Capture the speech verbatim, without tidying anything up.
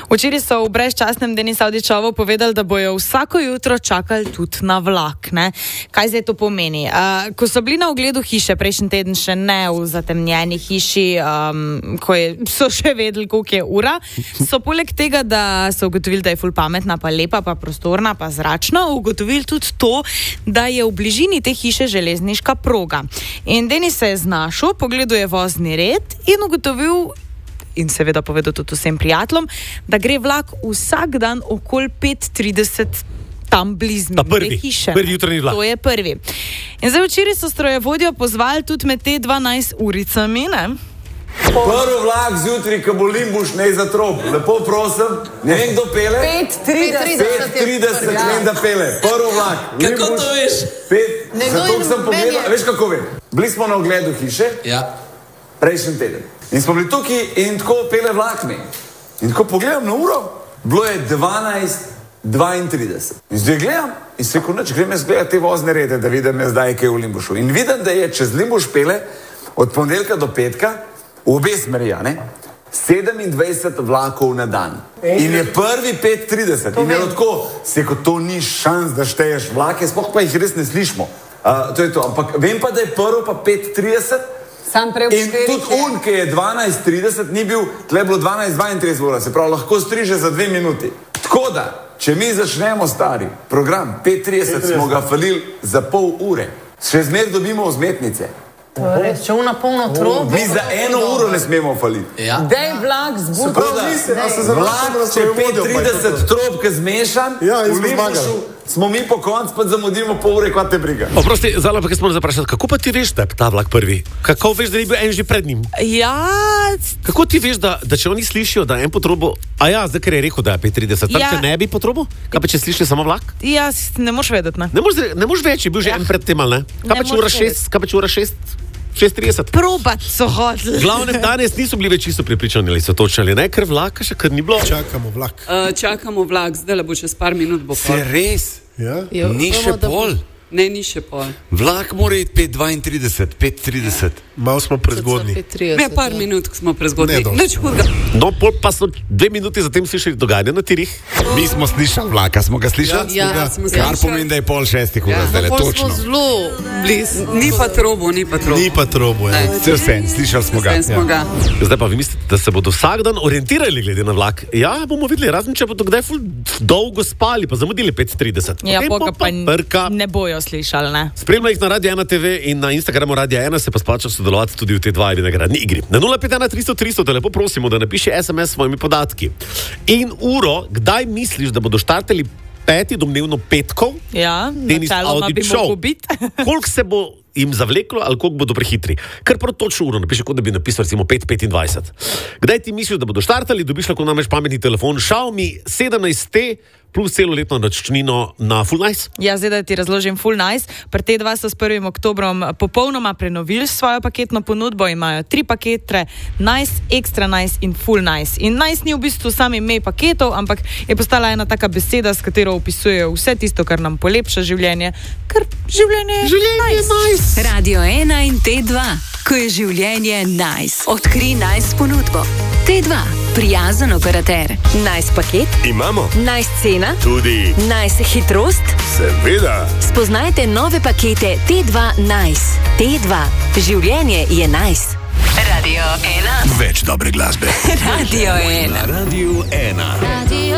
Včeraj so v brezčasnem Denis Avdićovu povedali, da bojo vsako jutro čakali tudi na vlak. Ne? Kaj zdaj to pomeni? Uh, ko so bili na ogledu hiše prejšnji teden še ne v zatemnjeni hiši, um, ko je, so še vedeli, koliko je ura, so poleg tega, da so ugotovili, da je ful pametna, pa lepa, pa prostorna, pa zračna, ugotovili tudi to, da je v bližini te hiše železniška proga. In Denis se je znašel, pogledal je vozni red in ugotovil, in seveda povedal tudi vsem prijateljem, da gre vlak vsak dan okoli pet trideset tam blizu te hiše. Prvi jutranji vlak. To je prvi. In zdaj včeraj so strojevodjo pozvali tudi med te dvanajst uricami, ne? Prvi vlak zjutraj, ko bo Limbuš, ne za trop. Lepo prosim, ne vem, kdo pele. pet trideset ne vem, da pele. Prvi vlak. Kako to veš? Zato sem pogledal, veš kako vem. Bili smo na ogledu hiše, ja. Prejšnji teden. In smo bili tukaj in tako pele vlak mi. In tako pogledam na uro, bilo je dvanajst dvaintrideset. In zdaj gledam in se rekel, če grem jaz gledati te vozne rede, da vidim jaz zdaj, kaj je v Limbušu. In vidim, da je čez Limbuš pele od ponedeljka do petka v obe smeri, ne? sedemindvajset vlakov na dan. In je prvi pet trideset. In je tako, se rekel, to ni šans, da šteješ vlake, sploh pa jih res ne slišimo. Uh, to je to. Ampak vem pa, da je prvo pa pet trideset. In tudi un, ki je dvanajst trideset, ni bil, tle je bilo dvanajst dvaintrideset ura, se pravi, lahko striže za dve minuti. Tako da, če mi začnemo stari program, pet trideset smo ga falili za pol ure, še zmer dobimo vzmetnice. Res, če una polno trop. Mi za eno uro ne smemo faliti. Ja. Dej vlak zbudi. Vlak, če pet trideset tropke zmešam, ja, v Limbušu smo mi po koncu, pa zamudimo pol ure, kva te briga. Oprosti, Zala, pa kaj smo zaprašati, kako pa ti veš, da je ta vlak prvi? Kako veš, da ni bil en že pred njim? Ja. Kako ti veš, da, da če oni slišijo, da en potrobo, a ja, zdaj, ker je rekel, da je pet trideset, ja. Če ne bi potrobo, kaj pa če slišijo samo vlak? Ja, ne moš vedeti, ne. Ne moš, ne moš več, je bil že ja. En pred tem, ali ne? Kaj pa če ura šest, kaj pa če ura šest? šest trideset. Probat so hodili. Glavnem danes niso bili več čisto pripričani, ali so točali, ne, ker vlaka še kar ni bilo. Čakamo vlak. Uh, čakamo vlak, zdaj le bo čez par minut bo pol. Se res? Ja? Jo, ni še pol? Ne, ni še pol. Vlak mora iti pet dvaintrideset, pet trideset. Malo smo prezgodni. Ne, par minut smo prezgodni. Neč hudga. No, pol pa so dve minuti zatem slišali dogajanje na tirih. Mi smo slišali vlaka, smo ga slišali? Ja, ja smo slišali. Kar pomeni, da je pol šestih ura, ja. Zdaj le točno. Pol smo zelo bliz. Ni pa trobo, ni pa trobo. Ni pa trobo, ja. Vse vse, slišali smo ga. Smo ga. Ja. Zdaj pa vi mislite, da se bodo vsak dan orientirali glede na vlak? Ja, bomo videli, razen če bodo kdaj ful dolgo spali, pa zamudili pet trideset. Ja, poka pa ne bojo slišali, ne. Spremlja jih na Radio ena te ve in na Instagramu Radio ena, se pa splača sodelovati tudi v te dva nagradni igri. Na nula pet ena tristo tristo te lepo prosimo, da napiši es em es s svojimi podatki. In uro, kdaj misliš, da bodo štartali peti domnevno petkov? Ja, Denis načeloma bi mogel biti. Koliko se bo jim zavleklo ali koliko bodo prehitri? Kar prav točno uro napiši, kot da bi napisal recimo pet petindvajset. Kdaj ti misliš, da bodo štartali, dobiš lahko namreč pametni telefon Xiaomi sedemnajst T plus celoletno računino na Full Nice. Ja, zdaj da ti razložim Full Nice. Pri T dva so s prvim oktobrom popolnoma prenovili svojo paketno ponudbo, imajo tri pakete, Nice, Extra Nice in Full Nice. In Nice ni v bistvu sam ime paketov, ampak je postala ena taka beseda, s katero opisujejo vse tisto, kar nam polepša življenje, ker življenje je življenje nice. nice. Radio ena in T dva, ko je življenje nice. Odkri Nice ponudbo. T dva, prijazen operater. Nice paket? Imamo. Nice cena? Tudi. Nice hitrost? Seveda. Spoznajte nove pakete T dva Nice. T dva, življenje je nice. Radio ena. Več dobre glasbe. Radio ena. Radio ena. Radio